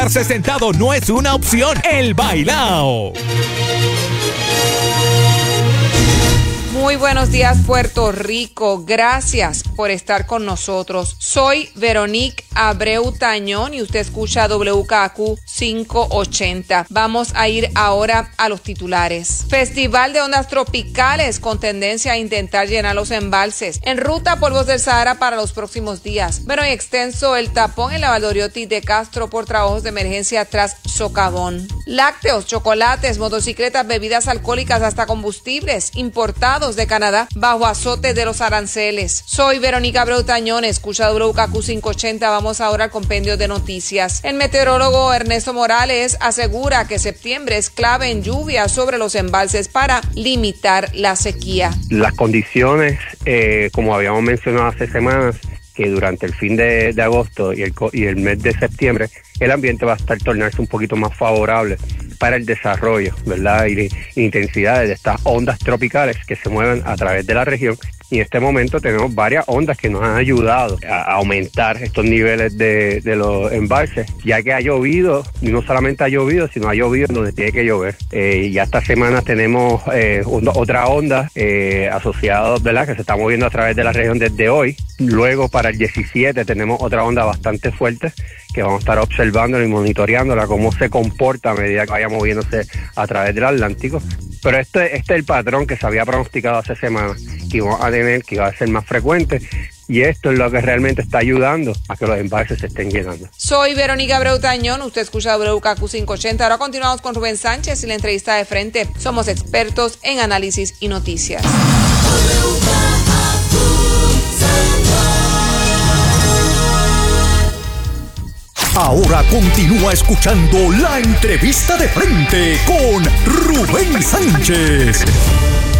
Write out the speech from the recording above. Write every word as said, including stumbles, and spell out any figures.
Quedarse sentado no es una opción. El Bailao. Muy buenos días, Puerto Rico. Gracias por estar con nosotros. Soy Veronique Abreu Tañón y usted escucha W K Q quinientos ochenta. Vamos a ir ahora a los titulares. Festival de ondas tropicales con tendencia a intentar llenar los embalses. En ruta polvos del Sahara para los próximos días. Bueno, y extenso el tapón en la Valdoriotti de Castro por trabajos de emergencia tras socavón. Lácteos, chocolates, motocicletas, bebidas alcohólicas hasta combustibles importados de Canadá bajo azote de los aranceles. Soy Verónica Abreu Tañón, escucha W K Q quinientos ochenta. Vamos ahora al compendio de noticias. El meteorólogo Ernesto Morales asegura que septiembre es clave en lluvias sobre los embalses para limitar la sequía. Las condiciones, eh, como habíamos mencionado hace semanas, que durante el fin de, de agosto y el, y el mes de septiembre, el ambiente va a estar tornarse un poquito más favorable para el desarrollo, ¿verdad? Y, y intensidades de estas ondas tropicales que se mueven a través de la región. Y en este momento tenemos varias ondas que nos han ayudado a aumentar estos niveles de, de los embalses, ya que ha llovido, y no solamente ha llovido, sino ha llovido donde tiene que llover. Eh, y ya esta semana tenemos eh, onda, otra onda eh, asociada, ¿verdad?, que se está moviendo a través de la región desde hoy. Luego para el diecisiete tenemos otra onda bastante fuerte que vamos a estar observándola y monitoreándola, cómo se comporta a medida que vaya moviéndose a través del Atlántico. Pero este, este es el patrón que se había pronosticado hace semanas, que íbamos a tener, que iba a ser más frecuente, y esto es lo que realmente está ayudando a que los embalses se estén llenando. Soy Verónica Abreu Tañón, usted escucha W K Q quinientos ochenta. Ahora continuamos con Rubén Sánchez y la entrevista de frente. Somos expertos en análisis y noticias. Ahora continúa escuchando la entrevista de frente con Rubén Sánchez.